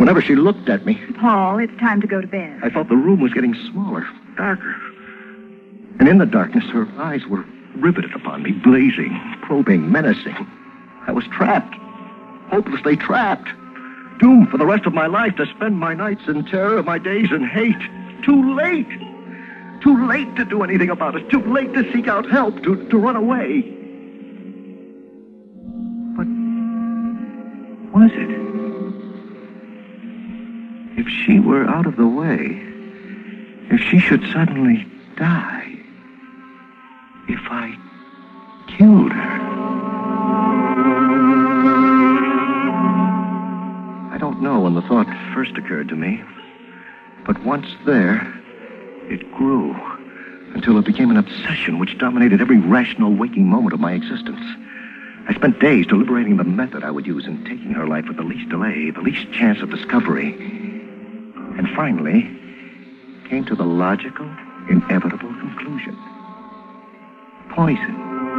Whenever she looked at me, Paul, it's time to go to bed. I felt the room was getting smaller, darker. And in the darkness, her eyes were riveted upon me, blazing, probing, menacing. I was trapped, hopelessly trapped, doomed for the rest of my life to spend my nights in terror, my days in hate. Too late. Too late to do anything about it. Too late to seek out help, to run away. But was it? If she were out of the way, if she should suddenly die, if I killed her. I don't know when the thought first occurred to me, but once there, it grew until it became an obsession which dominated every rational waking moment of my existence. I spent days deliberating the method I would use in taking her life with the least delay, the least chance of discovery, and finally came to the logical, inevitable conclusion. Poison.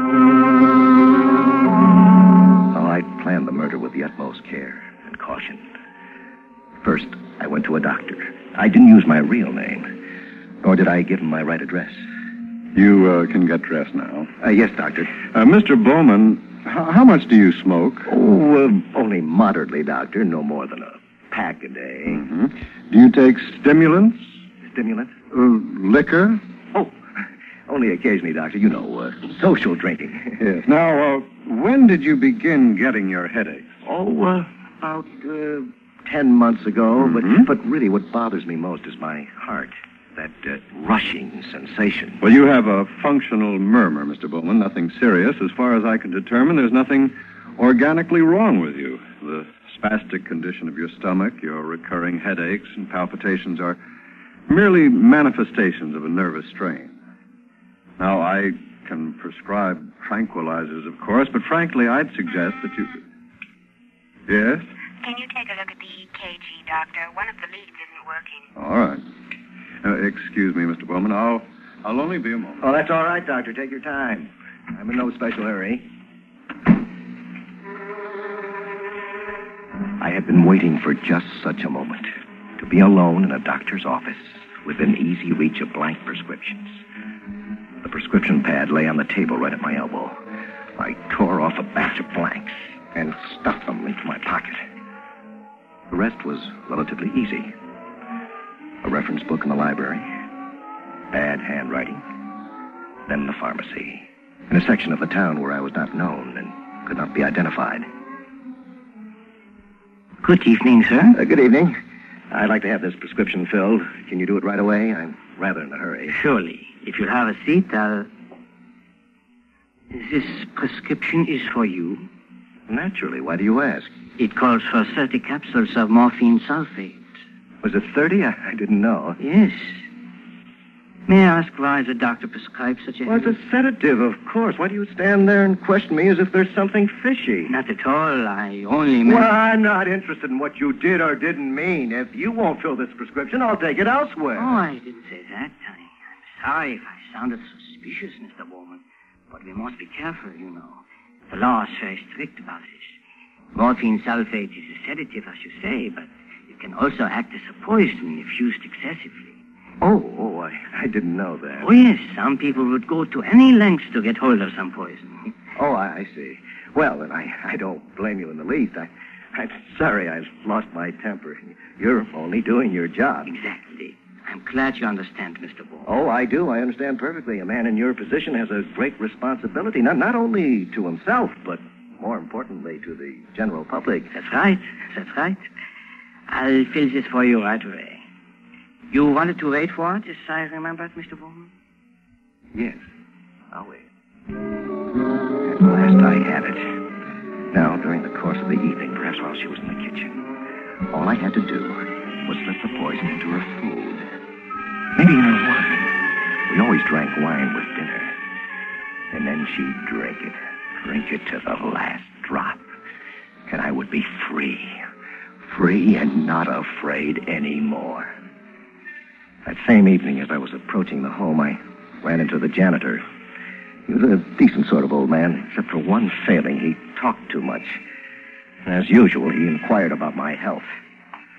Oh, I planned the murder with the utmost care and caution. First, I went to a doctor. I didn't use my real name, nor did I give him my right address. You can get dressed now. Yes, doctor. Mr. Bowman, how much do you smoke? Oh, only moderately, doctor. No more than a pack a day. Mm-hmm. Do you take stimulants? Stimulants? Liquor? Oh, only occasionally, doctor. You know, social drinking. Yes. Now, when did you begin getting your headaches? Oh, about 10 months ago. Mm-hmm. But really what bothers me most is my heart. That rushing sensation. Well, you have a functional murmur, Mr. Bowman. Nothing serious. As far as I can determine, there's nothing organically wrong with you. The spastic condition of your stomach, your recurring headaches and palpitations are merely manifestations of a nervous strain. Now, I can prescribe tranquilizers, of course, but frankly, I'd suggest that you... Yes? Can you take a look at the EKG, Doctor? One of the leads isn't working. All right. Excuse me, Mr. Bowman. I'll only be a moment. Oh, that's all right, doctor. Take your time. I'm in no special hurry. I had been waiting for just such a moment. To be alone in a doctor's office within easy reach of blank prescriptions. The prescription pad lay on the table right at my elbow. I tore off a batch of blanks and stuffed them into my pocket. The rest was relatively easy. A reference book in the library, bad handwriting, then the pharmacy, in a section of the town where I was not known and could not be identified. Good evening, sir. Good evening. I'd like to have this prescription filled. Can you do it right away? I'm rather in a hurry. Surely. If you'll have a seat, This prescription is for you. Naturally. Why do you ask? It calls for 30 capsules of morphine sulfate. Was it 30? I didn't know. Yes. May I ask why the doctor prescribed such a... Well, it's a sedative, of course. Why do you stand there and question me as if there's something fishy? Not at all. I only meant... Well, I'm not interested in what you did or didn't mean. If you won't fill this prescription, I'll take it elsewhere. Oh, I didn't say that. I'm sorry if I sounded suspicious, Mr. Bowman. But we must be careful, you know. The law is very strict about this. Morphine sulfate is a sedative, as you say, but it can also act as a poison if used excessively. Oh, I didn't know that. Oh, yes. Some people would go to any lengths to get hold of some poison. Oh, I see. Well, then I don't blame you in the least. I'm sorry I've lost my temper. You're only doing your job. Exactly. I'm glad you understand, Mr. Bowman. Oh, I do. I understand perfectly. A man in your position has a great responsibility, not only to himself, but more importantly to the general public. That's right. I'll fill this for you right away. You wanted to wait for it, as I remembered, Mr. Bowman? Yes. I'll wait. At last I had it. Now, during the course of the evening, perhaps while she was in the kitchen, all I had to do was slip the poison into her food. Maybe in her wine. We always drank wine with dinner. And then she'd drink it to the last drop. And I would be free. Free and not afraid anymore. That same evening, as I was approaching the home, I ran into the janitor. He was a decent sort of old man, except for one failing. He talked too much. And as usual, he inquired about my health.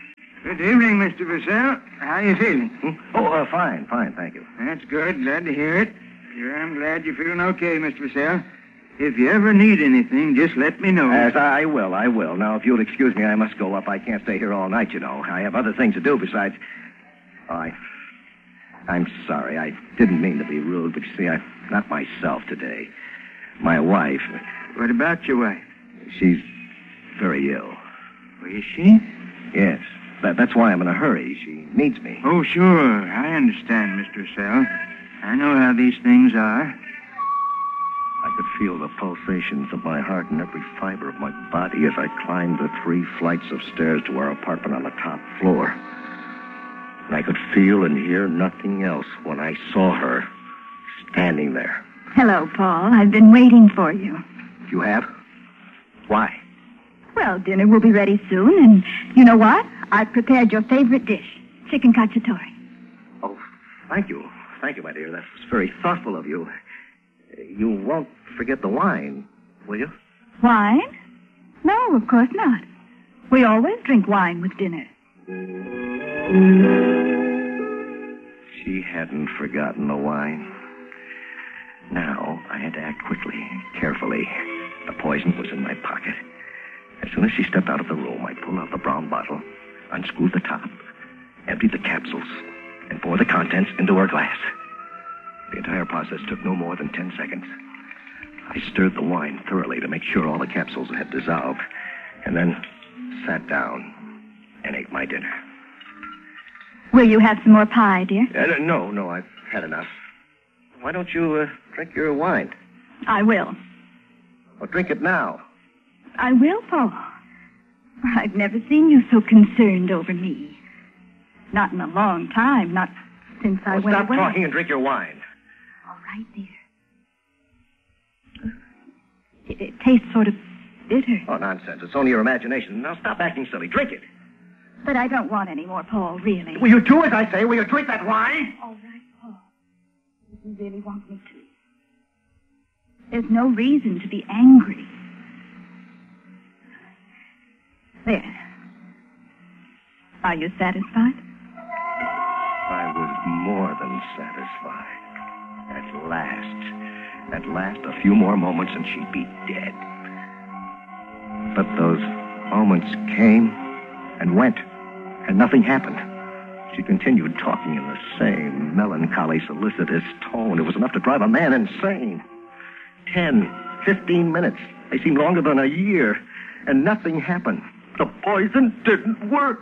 Good evening, Mr. Purcell. How are you feeling? Oh, fine, thank you. That's good. Glad to hear it. Sure, I'm glad you're feeling okay, Mr. Purcell. If you ever need anything, just let me know. Yes, I will. Now, if you'll excuse me, I must go up. I can't stay here all night, you know. I have other things to do besides... Oh, I'm sorry. I didn't mean to be rude, but you see, I'm not myself today. My wife... What about your wife? She's very ill. Oh, is she? Yes. That's why I'm in a hurry. She needs me. Oh, sure. I understand, Mr. Purcell. I know how these things are. I could feel the pulsations of my heart in every fiber of my body as I climbed the 3 flights of stairs to our apartment on the top floor. And I could feel and hear nothing else when I saw her standing there. Hello, Paul. I've been waiting for you. You have? Why? Well, dinner will be ready soon, and you know what? I've prepared your favorite dish, chicken cacciatore. Oh, thank you. Thank you, my dear. That was very thoughtful of you. You won't forget the wine, will you? Wine? No, of course not. We always drink wine with dinner. She hadn't forgotten the wine. Now, I had to act quickly, carefully. The poison was in my pocket. As soon as she stepped out of the room, I pulled out the brown bottle, unscrewed the top, emptied the capsules, and poured the contents into her glass. The entire process took no more than 10 seconds. I stirred the wine thoroughly to make sure all the capsules had dissolved, and then sat down and ate my dinner. Will you have some more pie, dear? No, I've had enough. Why don't you drink your wine? I will. Well, drink it now. I will, Paul. I've never seen you so concerned over me. Not in a long time, not since I went Stop away. talking and drink your wine. All right, dear. It tastes sort of bitter. Oh, nonsense. It's only your imagination. Now stop acting silly. Drink it. But I don't want any more, Paul, really. Will you do as I say? Will you drink that wine? All right, Paul. If you really want me to. There's no reason to be angry. There. Are you satisfied? I was more than satisfied. At last, a few more moments and she'd be dead. But those moments came and went, and nothing happened. She continued talking in the same melancholy, solicitous tone. It was enough to drive a man insane. 10, 15 minutes. They seemed longer than a year, and nothing happened. The poison didn't work.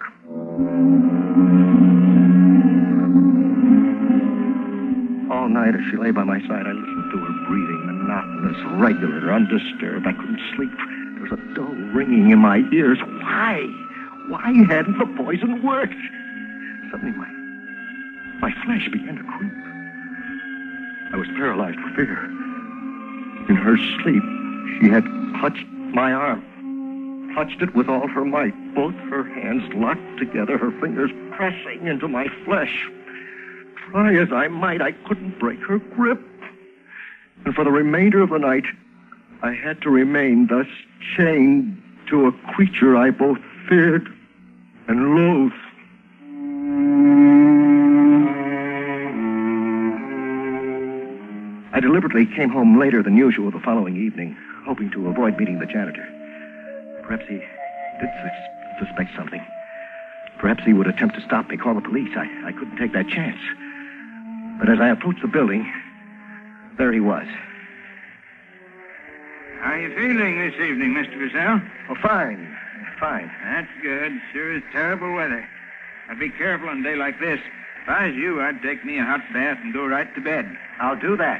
All night, as she lay by my side, I listened to her breathing, monotonous, regular, undisturbed. I couldn't sleep. There was a dull ringing in my ears. Why? Why hadn't the poison worked? Suddenly, my flesh began to creep. I was paralyzed with fear. In her sleep, she had clutched my arm. Clutched it with all her might, both her hands locked together, her fingers pressing into my flesh. Try as I might, I couldn't break her grip. And for the remainder of the night, I had to remain thus chained to a creature I both feared and loathed. I deliberately came home later than usual the following evening, hoping to avoid meeting the janitor. Perhaps he did suspect something. Perhaps he would attempt to stop me, call the police. I couldn't take that chance. But as I approached the building, there he was. How are you feeling this evening, Mr. Purcell? Oh, fine. That's good. Sure is terrible weather. Now be careful on a day like this. If I was you, I'd take me a hot bath and go right to bed. I'll do that.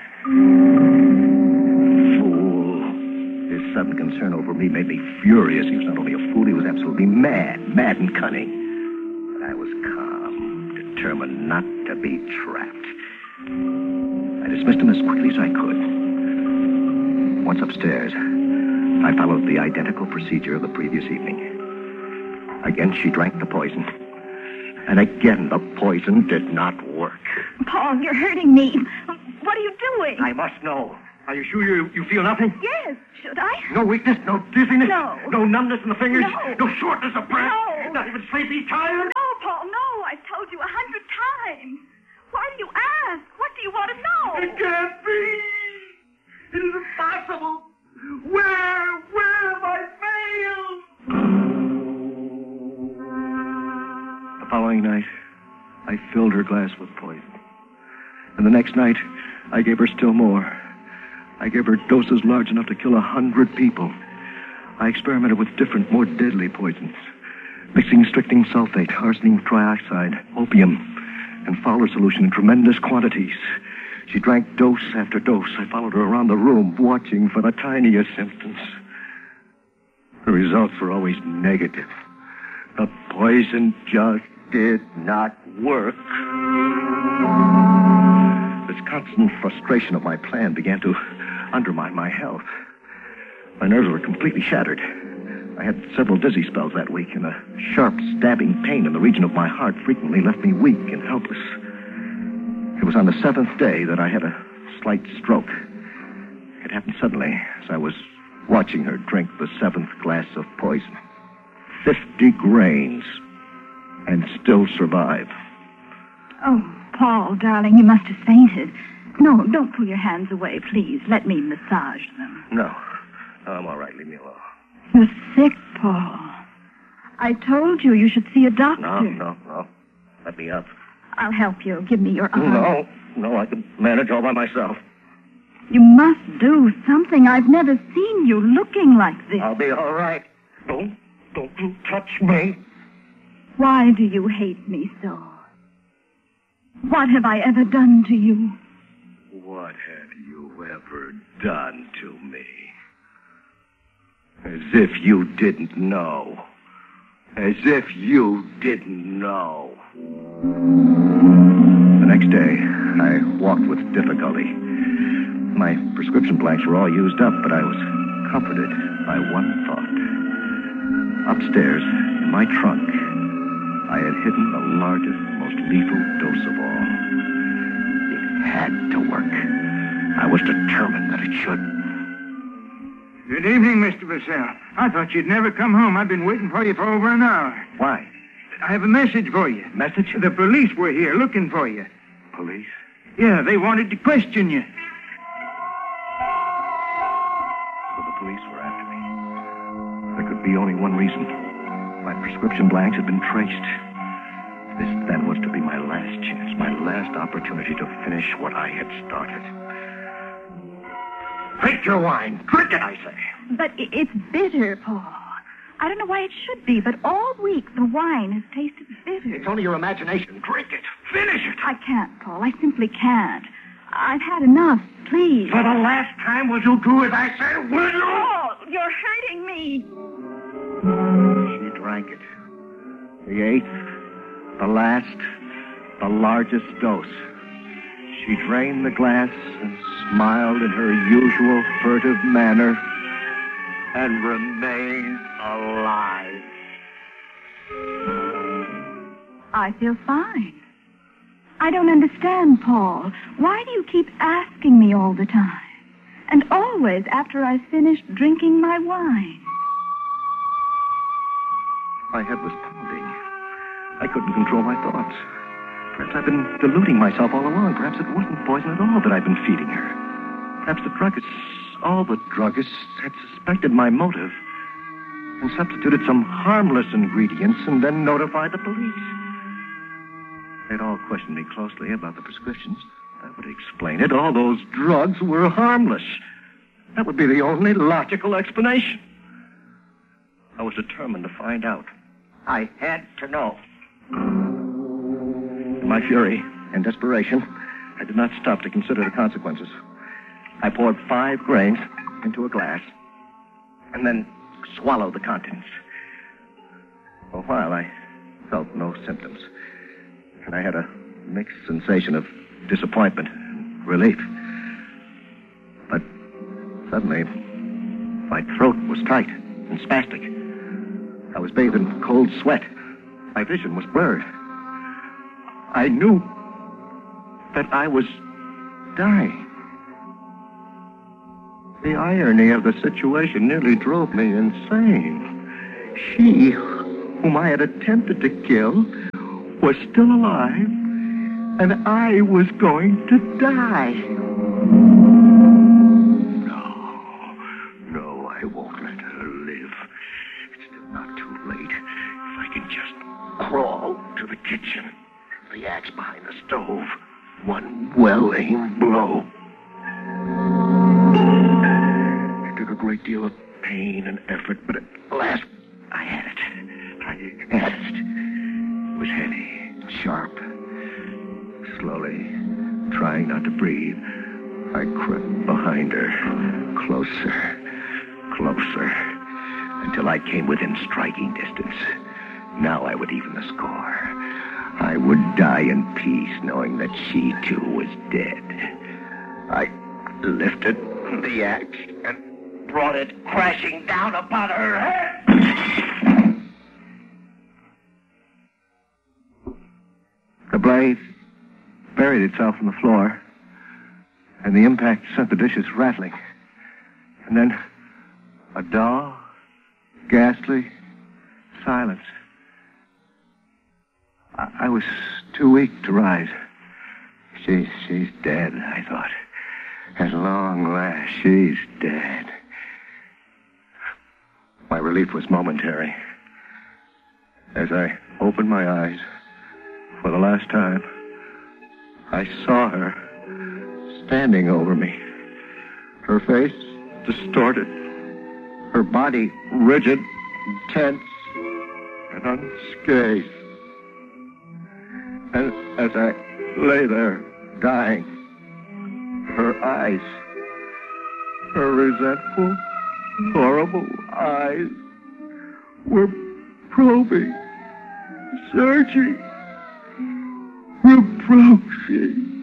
Fool. His sudden concern over me made me furious. He was not only a fool, he was absolutely mad and cunning. But I was calm, determined not to be trapped. I dismissed him as quickly as I could. Once upstairs, I followed the identical procedure of the previous evening. Again, she drank the poison. And again, the poison did not work. Paul, you're hurting me. What are you doing? I must know. Are you sure you feel nothing? Yes. Should I? No weakness, no dizziness? No. No numbness in the fingers? No. No shortness of breath? No. not even sleepy, tired? No, Paul, no. I've told you 100 times. Why do you ask? What do you want to know? It can't be. It is impossible. Where have I failed? The following night, I filled her glass with poison. And the next night, I gave her still more. I gave her doses large enough to kill 100 people. I experimented with different, more deadly poisons, mixing strychnine sulfate, arsenic trioxide, opium, and Fowler solution in tremendous quantities. She drank dose after dose. I followed her around the room, watching for the tiniest symptoms. The results were always negative. The poison just did not work. This constant frustration of my plan began to undermine my health. My nerves were completely shattered. I had several dizzy spells that week, and a sharp, stabbing pain in the region of my heart frequently left me weak and helpless. It was on the 7th day that I had a slight stroke. It happened suddenly as I was watching her drink the 7th glass of poison. 50 grains, and still survive. Oh, Paul, darling, you must have fainted. No, don't pull your hands away, please. Let me massage them. No, I'm all right. Leave me alone. You're sick, Paul. I told you you should see a doctor. No. Let me up. I'll help you. Give me your arm. No, I can manage all by myself. You must do something. I've never seen you looking like this. I'll be all right. Don't you touch me. Why do you hate me so? What have I ever done to you? What have you ever done to me? As if you didn't know. As if you didn't know. The next day, I walked with difficulty. My prescription blanks were all used up, but I was comforted by one thought. Upstairs, in my trunk, I had hidden the largest, most lethal dose of all. It had to work. I was determined that it should. Good evening, Mr. Vassell. I thought you'd never come home. I've been waiting for you for over an hour. Why? I have a message for you. Message? The police were here looking for you. Police? Yeah, they wanted to question you. So the police were after me. There could be only one reason. My prescription blanks had been traced. This then was to be my last chance, my last opportunity to finish what I had started. Drink your wine. Drink it, I say. But it's bitter, Paul. I don't know why it should be, but all week the wine has tasted bitter. It's only your imagination. Drink it. Finish it. I can't, Paul. I simply can't. I've had enough. Please. For the last time, will you do as I say, will you? Paul, you're hurting me. She drank it. The 8th, the last, the largest dose. She drained the glass and smiled in her usual furtive manner and remained alive. I feel fine. I don't understand, Paul. Why do you keep asking me all the time? And always after I've finished drinking my wine. My head was pounding. I couldn't control my thoughts. Perhaps I've been deluding myself all along. Perhaps it wasn't poison at all that I've been feeding her. Perhaps all the druggists had suspected my motive and substituted some harmless ingredients and then notified the police. They'd all questioned me closely about the prescriptions. That would explain it. All those drugs were harmless. That would be the only logical explanation. I was determined to find out. I had to know. In my fury and desperation, I did not stop to consider the consequences. I poured 5 grains into a glass and then swallowed the contents. For a while, I felt no symptoms, and I had a mixed sensation of disappointment and relief. But suddenly, my throat was tight and spastic. I was bathed in cold sweat. My vision was blurred. I knew that I was dying. The irony of the situation nearly drove me insane. She, whom I had attempted to kill, was still alive, and I was going to die. No, I won't let her live. It's still not too late. If I can just crawl to the kitchen, the axe behind the stove, one well-aimed blow. It took a great deal of pain and effort, but at last I had it. It was heavy, sharp. Slowly, trying not to breathe, I crept behind her, closer, until I came within striking distance. Now I would even the score. I would die in peace, knowing that she, too, was dead. I lifted the axe and brought it crashing down upon her head. The blade buried itself in the floor, and the impact sent the dishes rattling. And then a dull, ghastly silence. I was too weak to rise. She's dead, I thought. At long last, she's dead. My relief was momentary. As I opened my eyes for the last time, I saw her standing over me. Her face distorted, her body rigid, tense, and unscathed. And as I lay there, dying, her eyes, her resentful, horrible eyes, were probing, searching, reproaching.